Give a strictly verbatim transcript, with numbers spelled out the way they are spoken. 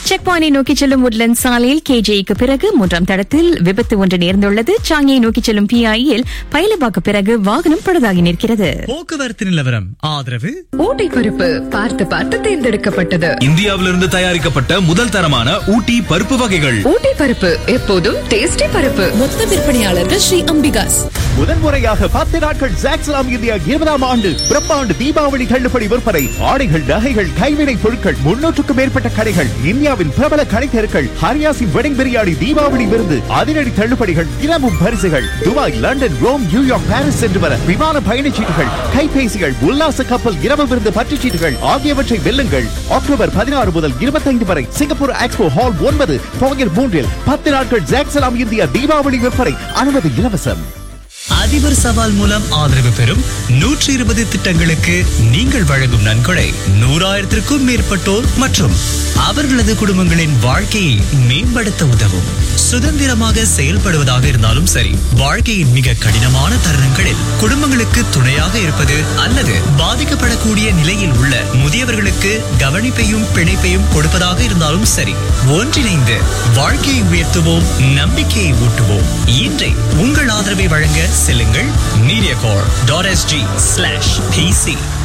Check பாயிண்டை நோக்கி செல்லும் உட்லண்ட் சாலையில் கேஜேக்கு பிறகு மூன்றாம் தடத்தில் விபத்து ஒன்று நேர்ந்துள்ளது. சாங்கியை நோக்கி செல்லும் பிஐயில் பயிலபாக்கு பிறகு வாகனம் பழுதாகி நிற்கிறது. போக்குவரத்து நிலவரம் ஆதரவு ஊட்டி பருப்பு பார்த்து பார்த்து தேர்ந்தெடுக்கப்பட்டது. இந்தியாவிலிருந்து தயாரிக்கப்பட்ட முதல் தரமான ஊட்டி பருப்பு வகைகள். ஊட்டி பருப்பு எப்போதும் டேஸ்டி பருப்பு. மொத்த விற்பனையாளர்கள் ஸ்ரீ அம்பிகாஸ். முதன்முறையாக பத்து நாட்கள் ஜாக்ஸ்லாம் இந்தியா இருபதாம் ஆண்டு பிரம்மாண்டு தீபாவளி தள்ளுபடி விற்பனை. ஆடைகள், நகைகள், கைவினை பொருட்கள், முன்னூற்றுக்கும் மேற்பட்ட கடைகள், இந்தியாவின் பிரபல கடை தெருக்கள், ஹரியாசின் வெட்டிங் பிரியாணி, தீபாவளி விருந்து, அதிரடி தள்ளுபடிகள், தினமும் பரிசுகள். Dubai, London, Rome, New York, Paris சென்று வர விமான பயணச்சீட்டுகள், கைபேசிகள், உல்லாச கப்பல் இரவு விருந்து பற்றுச்சீட்டுகள் ஆகியவற்றை வெல்லுங்கள். அக்டோபர் பதினாறு முதல் இருபத்தைந்து வரை சிங்கப்பூர் எக்ஸ்போ ஹால் ஒன்பது போயர் மூன்றில் பத்து நாட்கள் ஜாக்ஸ்லாம் இந்தியா தீபாவளி விற்பனை. அனுமதி இலவசம். அதிபர் சவால் மூலம் ஆதரவு பெறும் நூற்றி இருபது திட்டங்களுக்கு நீங்கள் வழங்கும் நன்கொடை நூறாயிரத்திற்கும் மேற்பட்டோர் மற்றும் அவர்களது குடும்பங்களின் வாழ்க்கையை மேம்படுத்த உதவும். சுதந்திரமாக செயல்படுவதாக இருந்தாலும் சரி, வாழ்க்கையின் மிக கடினமான தருணங்களில் குடும்பங்களுக்கு துணையாக இருப்பது அல்லது பாதிக்கப்படக்கூடிய நிலையில் உள்ள முதியவர்களுக்கு கவனிப்பையும் பிணைப்பையும் கொடுப்பதாக இருந்தாலும் சரி, ஒன்றிணைந்து வாழ்க்கையை உயர்த்துவோம், நம்பிக்கையை ஊட்டுவோம். இன்றை உங்கள் ஆதரவை வழங்க செல்லுங்கள் மீடியாகார் டாட் எஸ்ஜி ஸ்லாஷ் பிசி.